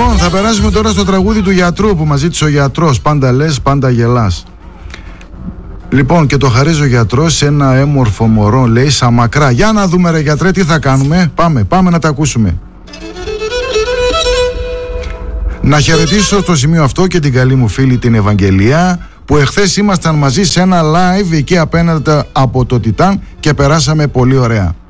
Λοιπόν, θα περάσουμε τώρα στο τραγούδι του γιατρού που μας ζήτησε ο γιατρός. Πάντα λες, πάντα γελάς. Λοιπόν, και το χαρίζει ο γιατρός σε ένα έμορφο μωρό, λέει, Σαμακρά. Για να δούμε, ρε γιατρέ, τι θα κάνουμε. Πάμε να τα ακούσουμε. Να χαιρετήσω στο σημείο αυτό και την καλή μου φίλη την Ευαγγελία, που εχθές ήμασταν μαζί σε ένα live εκεί απέναντι από το Τιτάν και περάσαμε πολύ ωραία.